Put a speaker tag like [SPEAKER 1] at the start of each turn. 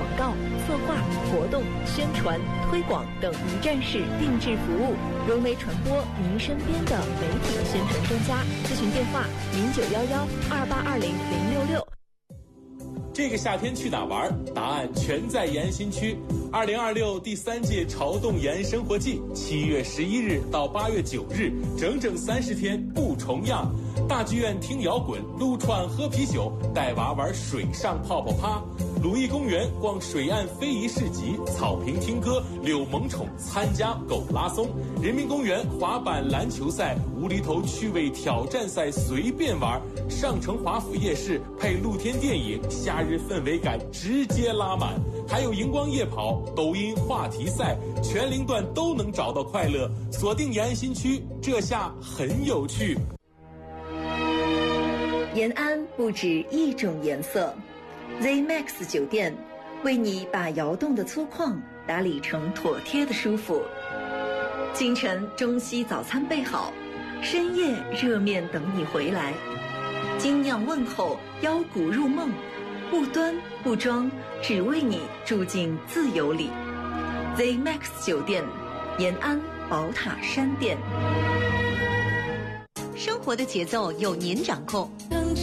[SPEAKER 1] 广告、策划、活动、宣传、推广等一站式定制服务，融媒传播您身边的媒体宣传专家。咨询电话091128200666。
[SPEAKER 2] 这个夏天去哪玩？答案全在延安新区。2026第3届潮动延安生活季，7月11日到8月9日，整整30天不重样。大剧院听摇滚，撸串喝啤酒，带娃玩水上泡泡趴。鲁艺公园逛水岸非遗市集，草坪听歌，遛萌宠，参加狗拉松。人民公园滑板篮球赛，无厘头趣味挑战赛随便玩。上城华府夜市配露天电影，夏日氛围感直接拉满。还有荧光夜跑、抖音话题赛，全龄段都能找到快乐。锁定延安新区，这下很有趣。
[SPEAKER 1] 延安不止一种颜色。ZMAX 酒店为你把窑洞的粗犷打理成妥帖的舒服。清晨中西早餐备好，深夜热面等你回来。精酿问候，腰鼓入梦，不端不装，只为你住进自由里。ZMAX 酒店，延安宝塔山店。
[SPEAKER 3] 生活的节奏由您掌控。